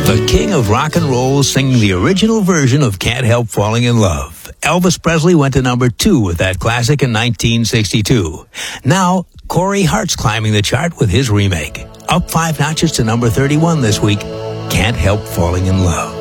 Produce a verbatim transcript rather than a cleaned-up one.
The king of rock and roll singing the original version of Can't Help Falling in Love. Elvis Presley went to number two with that classic in nineteen sixty-two. Now, Corey Hart's climbing the chart with his remake. Up five notches to number thirty-one this week, Can't Help Falling in Love.